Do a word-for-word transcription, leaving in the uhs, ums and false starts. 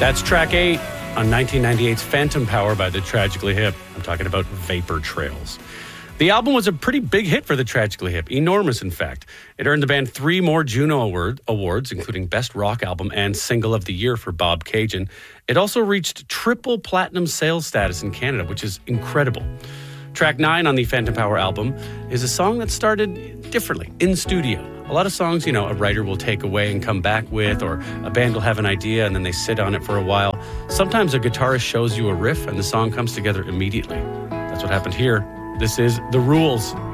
That's track eight on nineteen ninety-eight's Phantom Power by the Tragically Hip. I'm talking about Vapor Trails. The album was a pretty big hit for the Tragically Hip, enormous in fact. It earned the band three more Juno Award, awards, including Best Rock Album and Single of the Year for Bob Cajun. It also reached triple platinum sales status in Canada, which is incredible. Track nine on the Phantom Power album is a song that started differently, in studio. A lot of songs, you know, a writer will take away and come back with, or a band will have an idea and then they sit on it for a while. Sometimes a guitarist shows you a riff and the song comes together immediately. That's what happened here. This is The Rules.